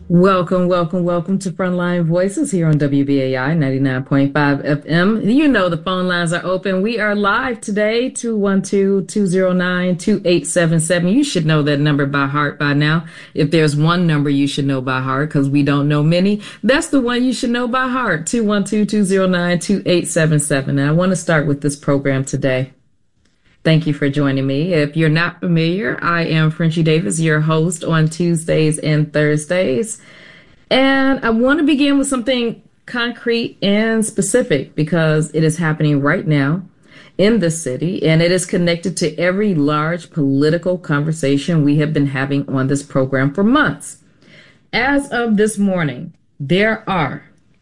Welcome to Frontline Voices here on WBAI 99.5 FM. You know the phone lines are open. We are live today, 212-209-2877. You should know that number by heart by now. If there's one number you should know by heart, because we don't know many, that's the one you should know by heart, 212-209-2877. And I want to start with this program today. Thank you for joining me. If you're not familiar, I am Frenchie Davis, your host on Tuesdays and Thursdays. And I want to begin with something concrete and specific because it is happening right now in the city, and it is connected to every large political conversation we have been having on this program for months. As of this morning, there are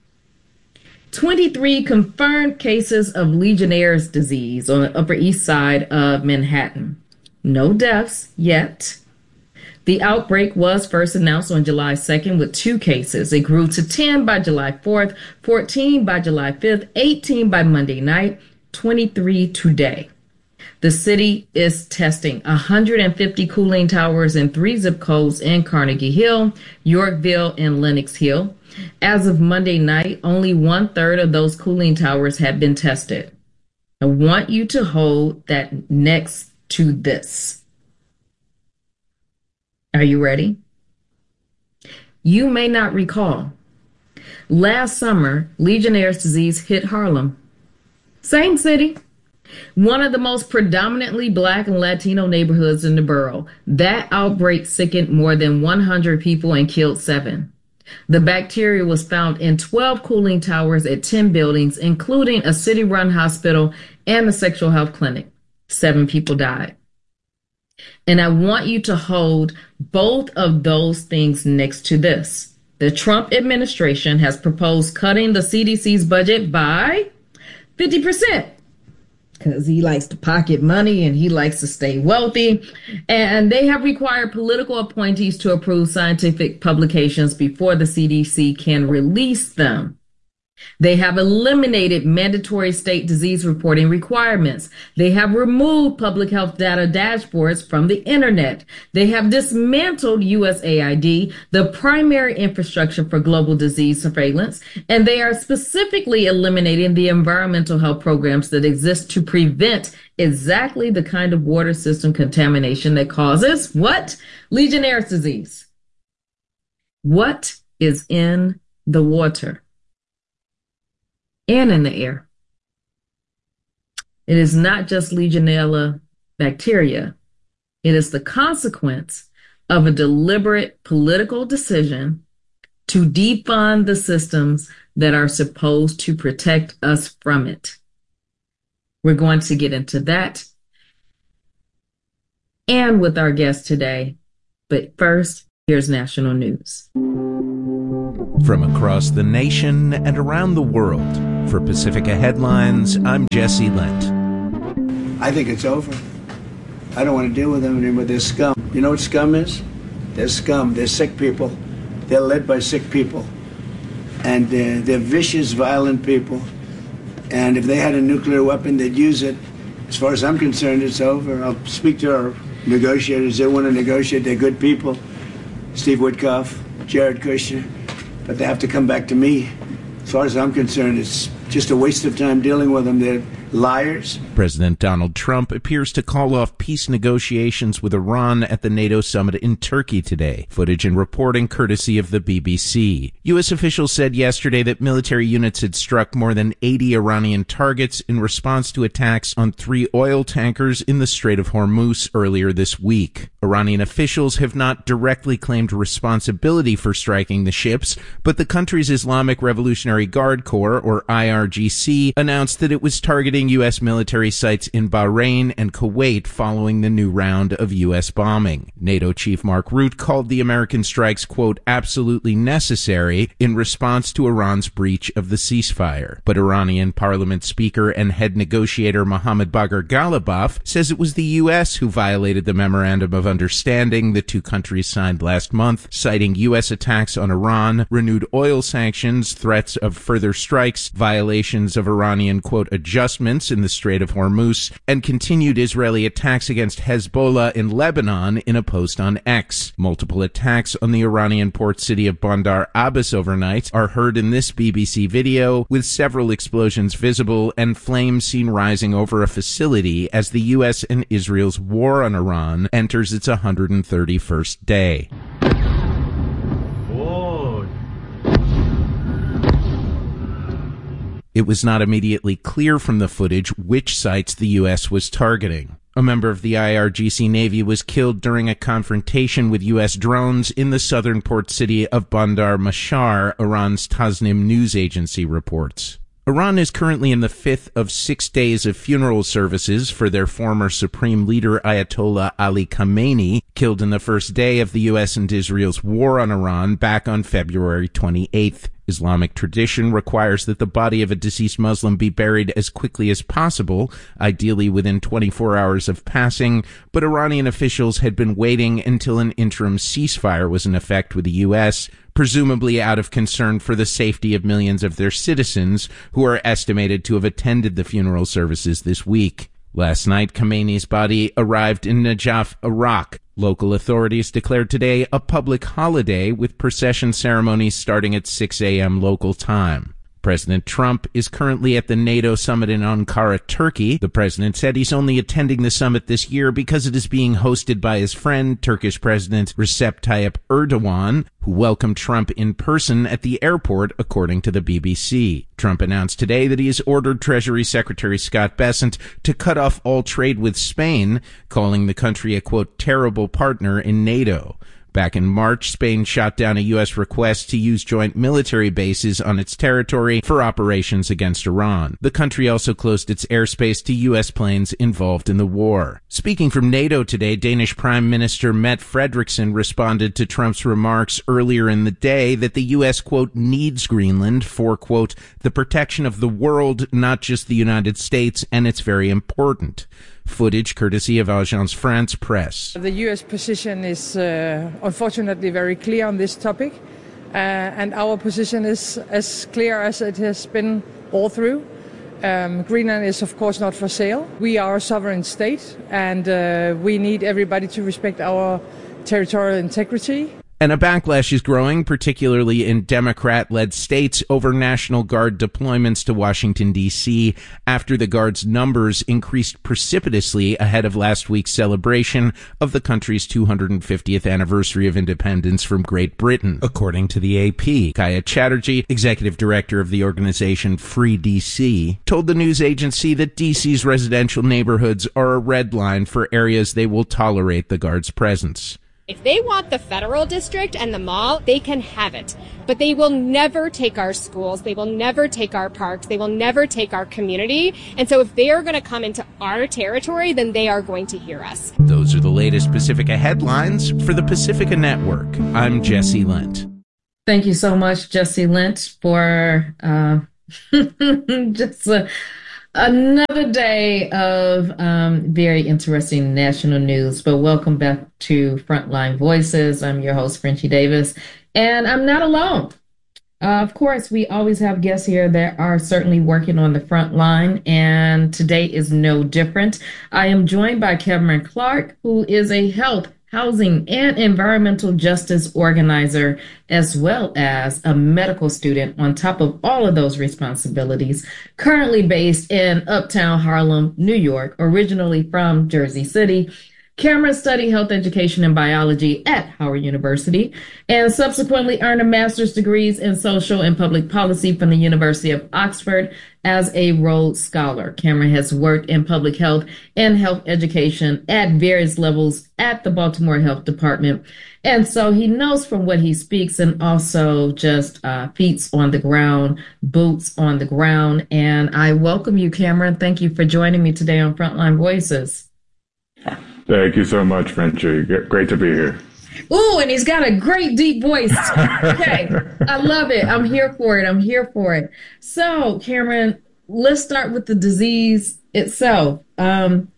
23 confirmed cases of Legionnaire's disease on the Upper East Side of Manhattan. No deaths yet. The outbreak was first announced on July 2nd with 2 cases. It grew to 10 by July 4th, 14 by July 5th, 18 by Monday night, 23 today. The city is testing 150 cooling towers in 3 zip codes in Carnegie Hill, Yorkville, and Lenox Hill. As of Monday night, only 1/3 of those cooling towers have been tested. I want you to hold that next to this. Are you ready? You may not recall. Last summer, Legionnaire's disease hit Harlem. Same city. One of the most predominantly Black and Latino neighborhoods in the borough. That outbreak sickened more than 100 people and killed 7. The bacteria was found in 12 cooling towers at 10 buildings, including a city-run hospital and a sexual health clinic. 7 people died. And I want you to hold both of those things next to this. The Trump administration has proposed cutting the CDC's budget by 50%. Because he likes to pocket money and he likes to stay wealthy. And they have required political appointees to approve scientific publications before the CDC can release them. They have eliminated mandatory state disease reporting requirements. They have removed public health data dashboards from the internet. They have dismantled USAID, the primary infrastructure for global disease surveillance, and they are specifically eliminating the environmental health programs that exist to prevent exactly the kind of water system contamination that causes what? Legionnaire's disease. What is in the water and in the air? It is not just Legionella bacteria. It is the consequence of a deliberate political decision to defund the systems that are supposed to protect us from it. We're going to get into that and with our guest today. But first, here's national news. From across the nation and around the world, for Pacifica Headlines, I'm Jesse Lent. I think it's over. I don't want to deal with them anymore. They're scum. You know what scum is? They're scum. They're sick people. They're led by sick people. And they're vicious, violent people. And if they had a nuclear weapon, they'd use it. As far as I'm concerned, it's over. I'll speak to our negotiators. They want to negotiate. They're good people. Steve Witkoff, Jared Kushner. But they have to come back to me. As far as I'm concerned, it's just a waste of time dealing with them. They're liars. President Donald Trump appears to call off peace negotiations with Iran at the NATO summit in Turkey today. Footage and reporting courtesy of the BBC. U.S. officials said yesterday that military units had struck more than 80 Iranian targets in response to attacks on 3 oil tankers in the Strait of Hormuz earlier this week. Iranian officials have not directly claimed responsibility for striking the ships, but the country's Islamic Revolutionary Guard Corps, or IRGC, announced that it was targeting U.S. military sites in Bahrain and Kuwait following the new round of U.S. bombing. NATO Chief Mark Rutte called the American strikes, quote, absolutely necessary in response to Iran's breach of the ceasefire. But Iranian Parliament Speaker and head negotiator Mohammad Bagher Ghalibaf says it was the U.S. who violated the Memorandum of Understanding the 2 countries signed last month, citing U.S. attacks on Iran, renewed oil sanctions, threats of further strikes, violations of Iranian, quote, adjustment investments in the Strait of Hormuz and continued Israeli attacks against Hezbollah in Lebanon in a post on X. Multiple attacks on the Iranian port city of Bandar Abbas overnight are heard in this BBC video, with several explosions visible and flames seen rising over a facility as the U.S. and Israel's war on Iran enters its 131st day. It was not immediately clear from the footage which sites the U.S. was targeting. A member of the IRGC Navy was killed during a confrontation with U.S. drones in the southern port city of Bandar Mashar, Iran's Tasnim news agency reports. Iran is currently in the fifth of 6 days of funeral services for their former supreme leader Ayatollah Ali Khamenei, killed in the first day of the U.S. and Israel's war on Iran back on February 28th. Islamic tradition requires that the body of a deceased Muslim be buried as quickly as possible, ideally within 24 hours of passing, but Iranian officials had been waiting until an interim ceasefire was in effect with the U.S., presumably out of concern for the safety of millions of their citizens who are estimated to have attended the funeral services this week. Last night, Khamenei's body arrived in Najaf, Iraq. Local authorities declared today a public holiday with procession ceremonies starting at 6 a.m. local time. President Trump is currently at the NATO summit in Ankara, Turkey. The president said he's only attending the summit this year because it is being hosted by his friend, Turkish President Recep Tayyip Erdogan, who welcomed Trump in person at the airport, according to the BBC. Trump announced today that he has ordered Treasury Secretary Scott Bessent to cut off all trade with Spain, calling the country a, quote, terrible partner in NATO. Back in March, Spain shot down a U.S. request to use joint military bases on its territory for operations against Iran. The country also closed its airspace to U.S. planes involved in the war. Speaking from NATO today, Danish Prime Minister Mette Frederiksen responded to Trump's remarks earlier in the day that the U.S., quote, needs Greenland for, quote, the protection of the world, not just the United States, and it's very important. Footage courtesy of Agence France Presse. The U.S. position is unfortunately very clear on this topic, and our position is as clear as it has been all through. Greenland is, of course, not for sale. We are a sovereign state, and we need everybody to respect our territorial integrity. And a backlash is growing, particularly in Democrat-led states, over National Guard deployments to Washington, D.C., after the Guard's numbers increased precipitously ahead of last week's celebration of the country's 250th anniversary of independence from Great Britain, according to the AP. Kaya Chatterjee, executive director of the organization Free D.C., told the news agency that D.C.'s residential neighborhoods are a red line for areas they will tolerate the Guard's presence. If they want the federal district and the mall, they can have it. But they will never take our schools. They will never take our parks. They will never take our community. And so if they are going to come into our territory, then they are going to hear us. Those are the latest Pacifica headlines for the Pacifica Network. I'm Jesse Lent. Thank you so much, Jesse Lent, for just another day of very interesting national news. But welcome back to Frontline Voices. I'm your host, Frenchie Davis, and I'm not alone. Of course, we always have guests here that are certainly working on the front line, and today is no different. I am joined by Cameron Clark, who is a health, housing, and environmental justice organizer, as well as a medical student on top of all of those responsibilities, currently based in Uptown Harlem, New York, originally from Jersey City. Cameron studied health education and biology at Howard University and subsequently earned a master's degrees in social and public policy from the University of Oxford as a Rhodes Scholar. Cameron has worked in public health and health education at various levels at the Baltimore Health Department. And so he knows from what he speaks and also just feet on the ground, boots on the ground. And I welcome you, Cameron. Thank you for joining me today on Frontline Voices. Thank you so much, Frenchie. Great to be here. Ooh, and he's got a great deep voice. Okay, I love it. I'm here for it. So, Cameron, let's start with the disease itself.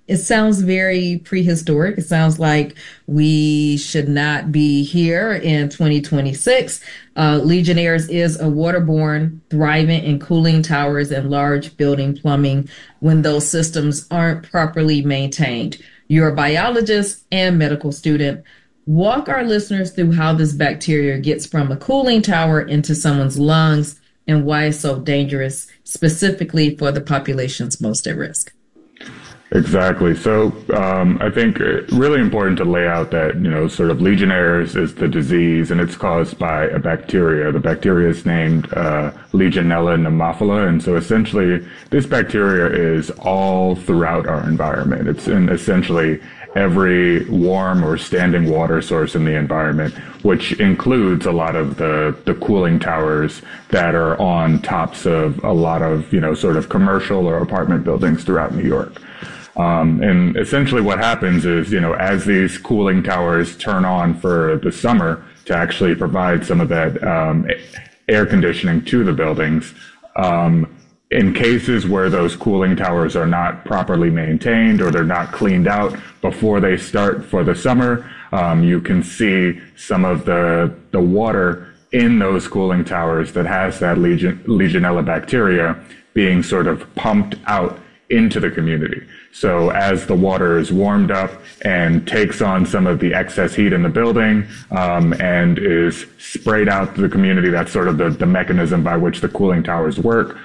It sounds very prehistoric. It sounds like we should not be here in 2026. Legionnaires is a waterborne, thriving in cooling towers and large building plumbing when those systems aren't properly maintained. You're a biologist and medical student. Walk our listeners through how this bacteria gets from a cooling tower into someone's lungs and why it's so dangerous, specifically for the populations most at risk. Exactly. So I think really important to lay out that, sort of Legionnaires is the disease, and it's caused by a bacteria. The bacteria is named Legionella pneumophila. And so essentially this bacteria is all throughout our environment. It's in essentially every warm or standing water source in the environment, which includes a lot of the cooling towers that are on tops of a lot of, sort of commercial or apartment buildings throughout New York. And essentially what happens is, as these cooling towers turn on for the summer to actually provide some of that air conditioning to the buildings, in cases where those cooling towers are not properly maintained or they're not cleaned out before they start for the summer, you can see some of the water in those cooling towers that has that Legionella bacteria being sort of pumped out into the community. So as the water is warmed up and takes on some of the excess heat in the building and is sprayed out to the community, that's sort of the mechanism by which the cooling towers work.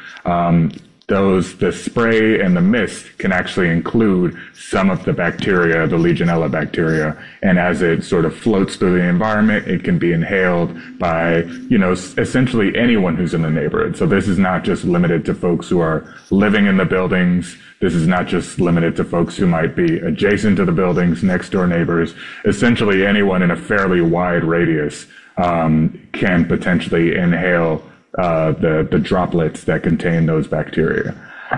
The spray and the mist can actually include some of the bacteria, the Legionella bacteria, and as it sort of floats through the environment, it can be inhaled by, essentially anyone who's in the neighborhood. So this is not just limited to folks who are living in the buildings. This is not just limited to folks who might be adjacent to the buildings, next door neighbors. Essentially anyone in a fairly wide radius can potentially inhale the droplets that contain those bacteria.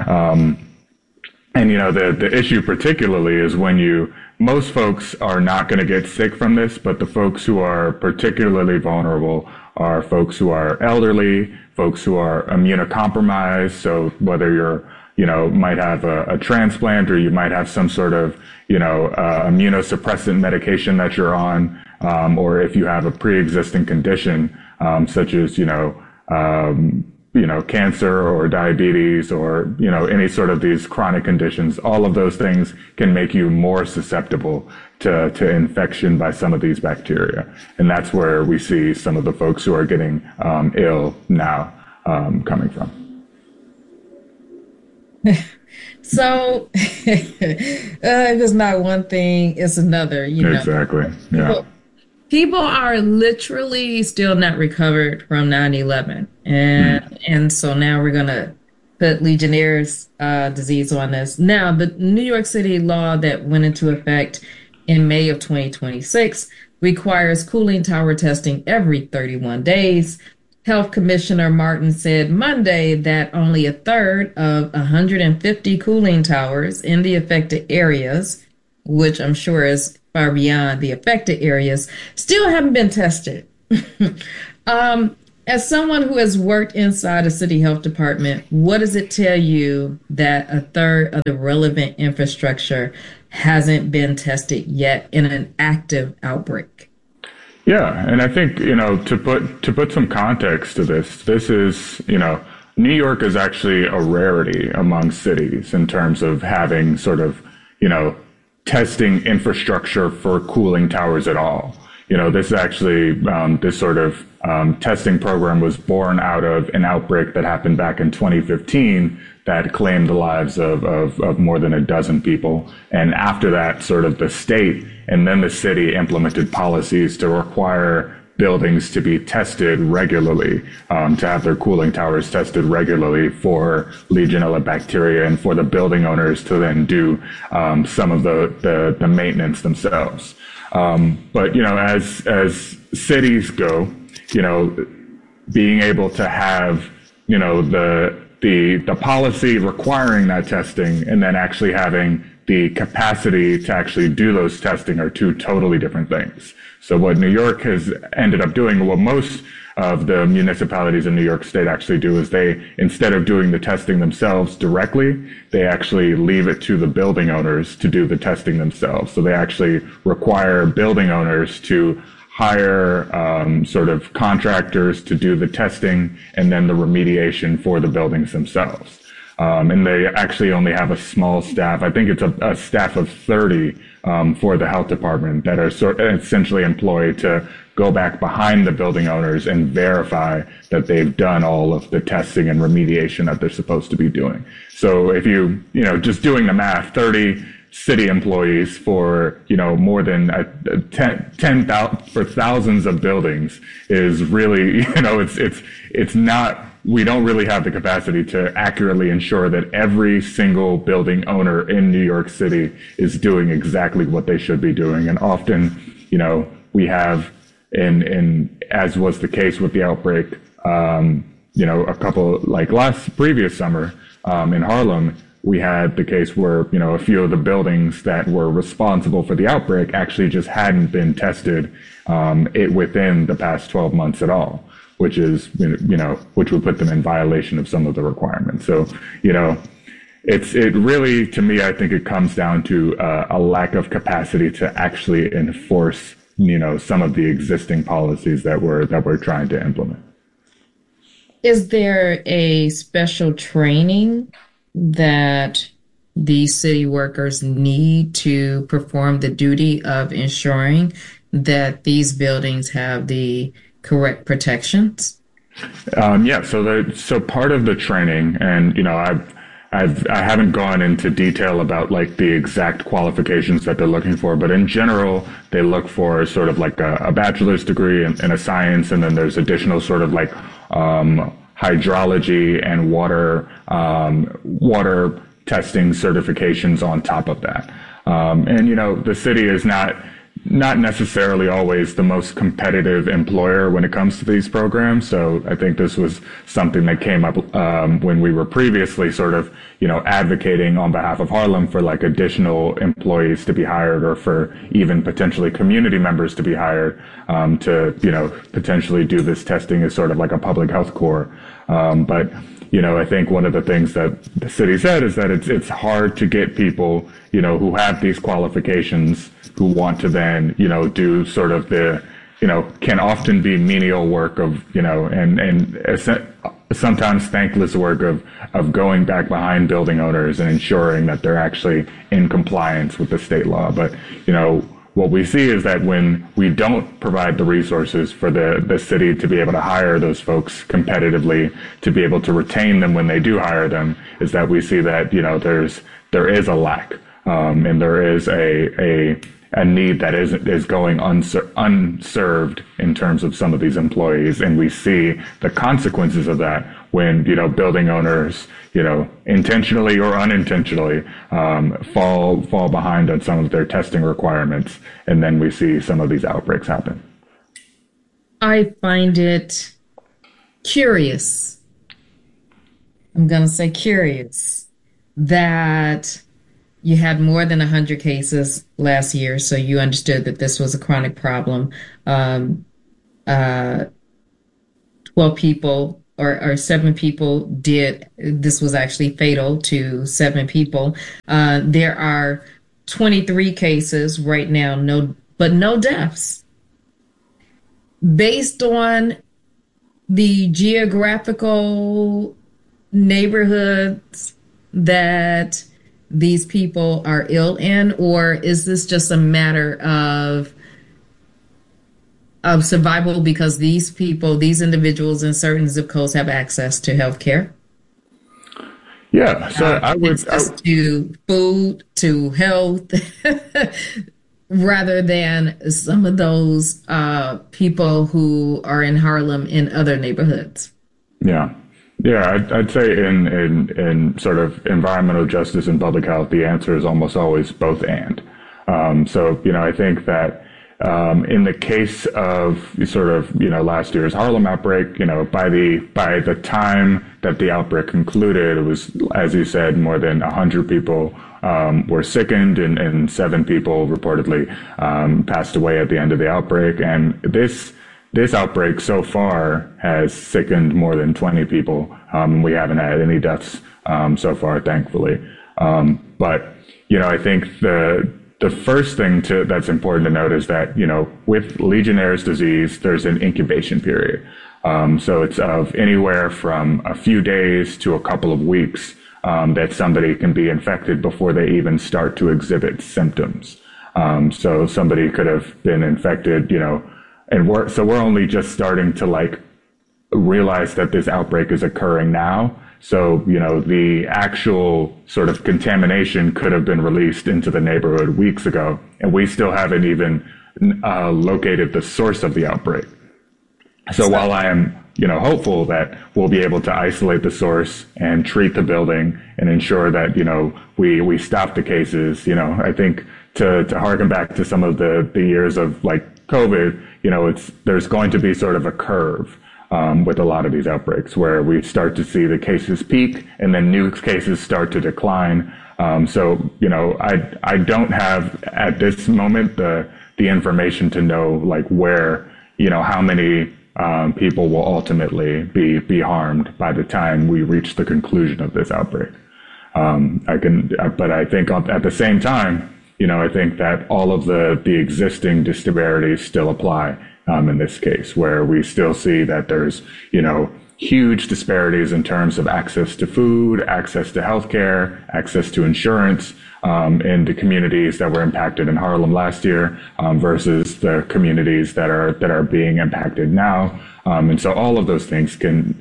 And the issue particularly is when most folks are not going to get sick from this, but the folks who are particularly vulnerable are folks who are elderly, folks who are immunocompromised. So whether you're, might have a transplant or you might have some sort of, immunosuppressant medication that you're on, or if you have a pre-existing condition, such as, cancer or diabetes or, any sort of these chronic conditions, all of those things can make you more susceptible to infection by some of these bacteria. And that's where we see some of the folks who are getting ill now coming from. So if it's not one thing, it's another, Exactly. Yeah. People are literally still not recovered from 9/11. And so now we're going to put Legionnaire's disease on this. Now, the New York City law that went into effect in May of 2026 requires cooling tower testing every 31 days. Health Commissioner Martin said Monday that only a third of 150 cooling towers in the affected areas, which I'm sure is far beyond the affected areas, still haven't been tested. As someone who has worked inside a city health department, what does it tell you that a third of the relevant infrastructure hasn't been tested yet in an active outbreak? Yeah, and I think, to put some context to this is, New York is actually a rarity among cities in terms of having sort of, testing infrastructure for cooling towers at all. This actually, this sort of testing program was born out of an outbreak that happened back in 2015 that claimed the lives of more than a dozen people. And after that, sort of the state and then the city implemented policies to require buildings to be tested regularly, to have their cooling towers tested regularly for Legionella bacteria and for the building owners to then do some of the maintenance themselves. But, as cities go, being able to have, the policy requiring that testing and then actually having the capacity to actually do those testing are two totally different things. So what New York has ended up doing, what most of the municipalities in New York State actually do is they, instead of doing the testing themselves directly, they actually leave it to the building owners to do the testing themselves. So they actually require building owners to hire sort of contractors to do the testing and then the remediation for the buildings themselves. And they actually only have a small staff. I think it's a staff of 30 for the health department that are essentially employed to go back behind the building owners and verify that they've done all of the testing and remediation that they're supposed to be doing. So if just doing the math, 30 city employees for, more than 10,000 for thousands of buildings is really, it's not, we don't really have the capacity to accurately ensure that every single building owner in New York City is doing exactly what they should be doing. And often, we have, as was the case with the outbreak, a couple, like previous summer, in Harlem, we had the case where, a few of the buildings that were responsible for the outbreak actually just hadn't been tested, within the past 12 months at all, which is, which would put them in violation of some of the requirements. So, it really, to me, I think it comes down to a lack of capacity to actually enforce, some of the existing policies that we're trying to implement. Is there a special training that these city workers need to perform the duty of ensuring that these buildings have the correct protections? So part of the training, and I haven't gone into detail about the exact qualifications that they're looking for, but in general, they look for sort of like a bachelor's degree in a science, and then there's additional sort of hydrology and water testing certifications on top of that. And the city is not necessarily always the most competitive employer when it comes to these programs. So I think this was something that came up when we were previously sort of, advocating on behalf of Harlem for additional employees to be hired, or for even potentially community members to be hired to, potentially do this testing as sort of like a public health corps. But I think one of the things that the city said is that it's hard to get people, who have these qualifications, who want to then, do sort of the, can often be menial work of, and sometimes thankless work of going back behind building owners and ensuring that they're actually in compliance with the state law. But, what we see is that when we don't provide the resources for the city to be able to hire those folks competitively, to be able to retain them when they do hire them, is that we see that, there is a lack, and there is a need that is going unserved in terms of some of these employees. And we see the consequences of that when, building owners, intentionally or unintentionally, fall behind on some of their testing requirements. And then we see some of these outbreaks happen. I find it curious. I'm going to say curious that you had more than 100 cases last year, so you understood that this was a chronic problem. 12 people or 7 people this was actually fatal to 7 people. There are 23 cases right now, no deaths. Based on the geographical neighborhoods that these people are ill in, or is this just a matter of survival because these individuals in certain zip codes have access to health care? Yeah, so to food, to health, rather than some of those people who are in Harlem in other neighborhoods. Yeah. Yeah, I'd say in sort of environmental justice and public health, the answer is almost always both and. So, I think that in the case of sort of, last year's Harlem outbreak, by the time that the outbreak concluded, it was, as you said, more than 100 people were sickened, and 7 people reportedly passed away at the end of the outbreak. And this this outbreak so far has sickened more than 20 people. We haven't had any deaths so far, thankfully. But, I think the first thing that's important to note is that, with Legionnaire's disease, there's an incubation period. So it's of anywhere from a few days to a couple of weeks that somebody can be infected before they even start to exhibit symptoms. So somebody could have been infected, and we're only just starting to realize that this outbreak is occurring now. So, the actual sort of contamination could have been released into the neighborhood weeks ago, and we still haven't even located the source of the outbreak. So while I am, hopeful that we'll be able to isolate the source and treat the building and ensure that, we stop the cases, I think to harken back to some of the years of COVID, there's going to be sort of a curve with a lot of these outbreaks where we start to see the cases peak and then new cases start to decline. So, I don't have at this moment the information to know where, how many people will ultimately be harmed by the time we reach the conclusion of this outbreak. But I think at the same time, I think that all of the existing disparities still apply in this case, where we still see that there's, huge disparities in terms of access to food, access to healthcare, access to insurance in the communities that were impacted in Harlem last year versus the communities that are being impacted now. And so all of those things can,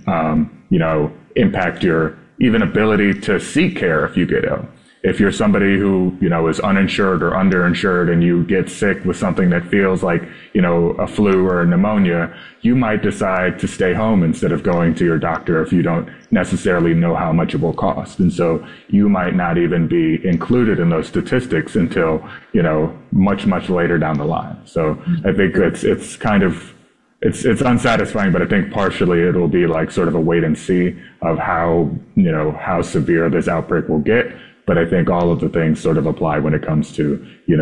impact your even ability to seek care if you get ill. If you're somebody who, is uninsured or underinsured and you get sick with something that feels like, a flu or a pneumonia, you might decide to stay home instead of going to your doctor if you don't necessarily know how much it will cost. And so you might not even be included in those statistics until, much, much later down the line. So I think it's kind of, it's unsatisfying, but I think partially it will be sort of a wait and see of how severe this outbreak will get. But I think all of the things sort of apply when it comes to,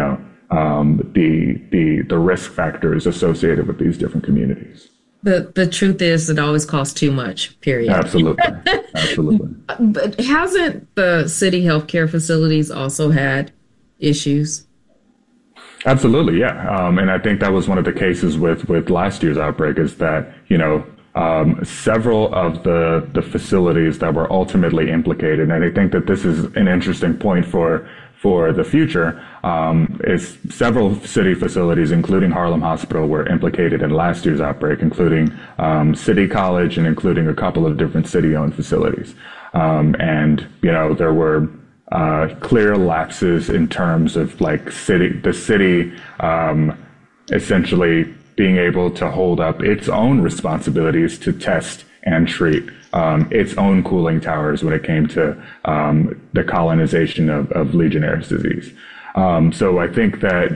the risk factors associated with these different communities. The truth is it always costs too much, period. Absolutely. Absolutely. But hasn't the city healthcare facilities also had issues? Absolutely, yeah. And I think that was one of the cases with last year's outbreak is that, several of the facilities that were ultimately implicated, and I think that this is an interesting point for the future, is several city facilities, including Harlem Hospital, were implicated in last year's outbreak, including City College and including a couple of different city-owned facilities. And, there were clear lapses in terms of the city essentially being able to hold up its own responsibilities to test and treat its own cooling towers when it came to the colonization of Legionnaire's disease. So I think that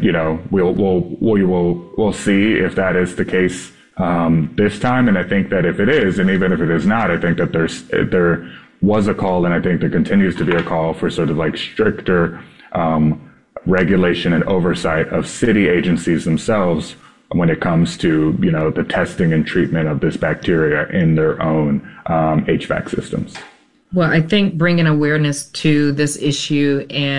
we'll see if that is the case this time, and I think that if it is, and even if it is not, I think that there was a call, and I think there continues to be a call for sort of stricter regulation and oversight of city agencies themselves when it comes to, the testing and treatment of this bacteria in their own HVAC systems. Well, I think bringing awareness to this issue and